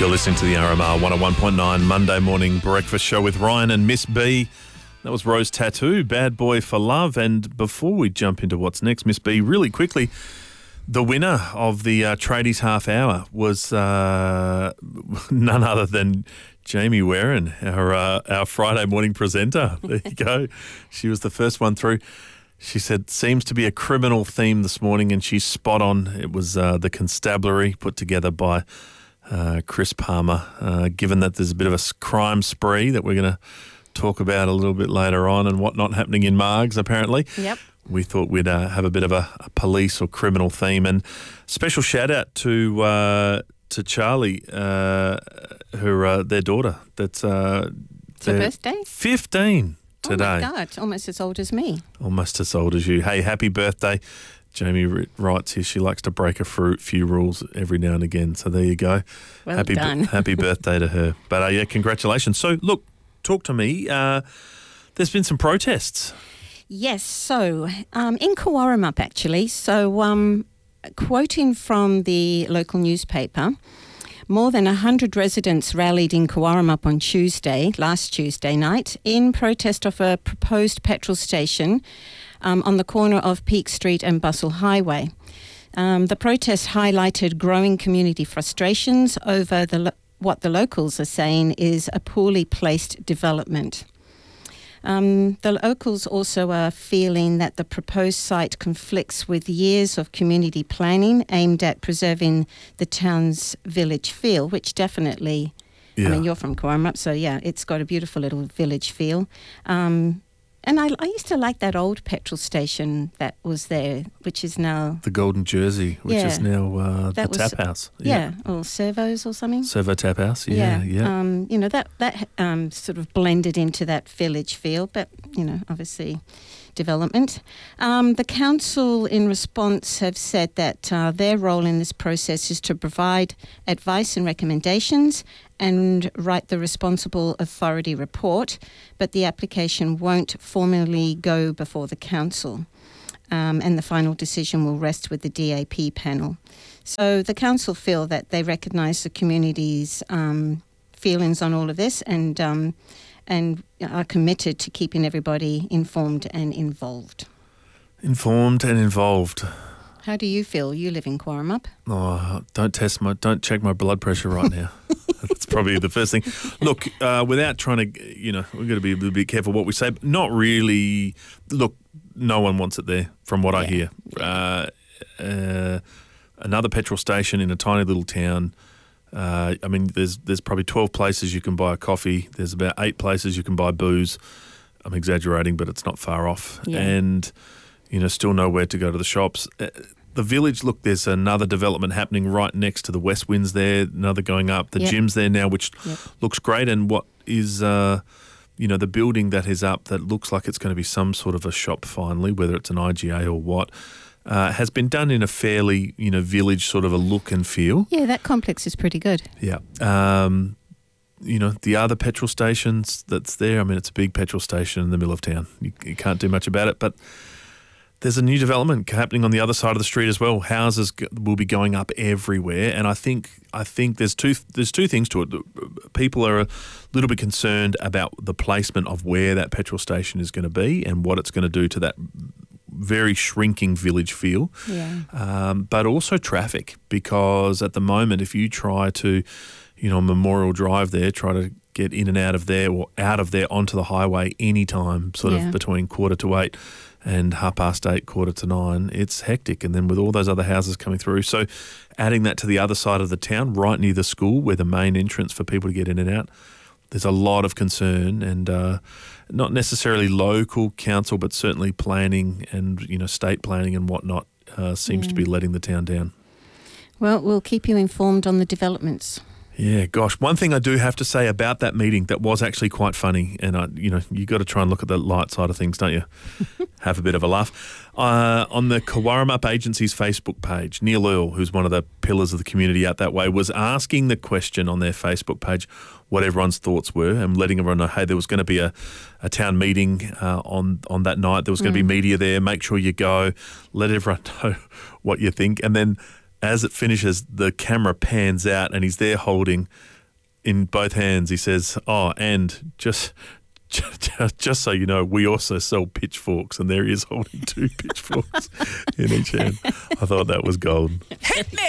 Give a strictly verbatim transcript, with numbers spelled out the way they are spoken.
You're listening to the R M R one oh one point nine Monday morning breakfast show with Ryan and Miss B. That was Rose Tattoo, Bad Boy for Love. And before we jump into what's next, Miss B, really quickly, the winner of the uh, Tradies Half Hour was uh, none other than Jamie Warren, our, uh, our Friday morning presenter. There you go. She was the first one through. She said, seems to be a criminal theme this morning, and she's spot on. It was uh, the constabulary put together by uh, Chris Palmer, uh, given that there's a bit of a crime spree that we're going to talk about a little bit later on and whatnot happening in Margs, apparently. Yep. We thought we'd uh, have a bit of a, a police or criminal theme. And special shout out to uh, to Charlie, uh, her uh, their daughter. That's uh, It's her birthday? fifteen today. Oh, my God. Almost as old as me. Almost as old as you. Hey, happy birthday. Jamie writes here she likes to break a few rules every now and again. So there you go. Well happy, done. Happy birthday to her. But uh, yeah, congratulations. So look, talk to me. Uh, there's been some protests. Yes, so um, in Cowarumup actually, so um, quoting from the local newspaper, more than one hundred residents rallied in Cowarumup on Tuesday, last Tuesday night, in protest of a proposed petrol station um, on the corner of Peak Street and Bustle Highway. Um, the protest highlighted growing community frustrations over the lo- what the locals are saying is a poorly placed development. Um, the locals also are feeling that the proposed site conflicts with years of community planning aimed at preserving the town's village feel, which definitely, Yeah. I mean, you're from Cowarumup, so yeah, it's got a beautiful little village feel. Um, and I, I used to like that old petrol station that was there, which is now... The Golden Jersey, which Yeah. is now uh, the That was- tap house. Yeah, or Servos or something. Servo Tap House. Yeah, yeah. Um, you know, that, that um, sort of blended into that village feel, but, you know, obviously development. Um, the council, in response, have said that uh, their role in this process is to provide advice and recommendations and write the responsible authority report, but the application won't formally go before the council. Um, and the final decision will rest with the D A P panel. So the council feel that they recognise the community's um, feelings on all of this and um, and are committed to keeping everybody informed and involved. Informed and involved. How do you feel? You live in Cowarumup. Oh, don't test my, don't check my blood pressure right now. That's probably the first thing. Look, uh, without trying to, you know, we've got to be a little bit careful what we say. But not really. Look, no one wants it there, from what I Yeah. hear. Uh, uh, another petrol station in a tiny little town. Uh, I mean, there's there's probably twelve places you can buy a coffee. There's about eight places you can buy booze. I'm exaggerating, but it's not far off. Yeah. And, you know, still nowhere to go to the shops. Uh, the village, look, there's another development happening right next to the West Winds there, another going up. The Yep. gym's there now, which Yep. looks great. And what is, uh, you know, the building that is up that looks like it's going to be some sort of a shop finally, whether it's an I G A or what, uh, has been done in a fairly, you know, village sort of a look and feel. Yeah, that complex is pretty good. Yeah. Um, you know, the other petrol stations that's there, I mean, it's a big petrol station in the middle of town. You, you can't do much about it, but there's a new development happening on the other side of the street as well. Houses g- will be going up everywhere, and I think I think there's two there's two things to it. People are a little bit concerned about the placement of where that petrol station is going to be and what it's going to do to that very shrinking village feel. Yeah. Um, but also traffic, because at the moment, if you try to, you know, Memorial Drive there, try to get in and out of there or out of there onto the highway anytime, sort Yeah. of between quarter to eight and half past eight, quarter to nine, it's hectic. And then with all those other houses coming through. So adding that to the other side of the town, right near the school, where the main entrance for people to get in and out, there's a lot of concern, and uh, not necessarily local council, but certainly planning and, you know, state planning and whatnot uh, seems to be letting the town down. Well, we'll keep you informed on the developments. Yeah, gosh. One thing I do have to say about that meeting that was actually quite funny, and I, you know, you got to try and look at the light side of things, don't you? Have a bit of a laugh. Uh, on the Cowarumup Agency's Facebook page, Neil Earl, who's one of the pillars of the community out that way, was asking the question on their Facebook page what everyone's thoughts were, and letting everyone know, hey, there was going to be a, a town meeting uh, on, on that night. There was going to Mm. be media there. Make sure you go. Let everyone know what you think. And then as it finishes, the camera pans out and he's there holding in both hands. He says, oh, and just... Just, just so you know, we also sell pitchforks, and there he is holding two pitchforks in each hand. I thought that was golden. Hit me!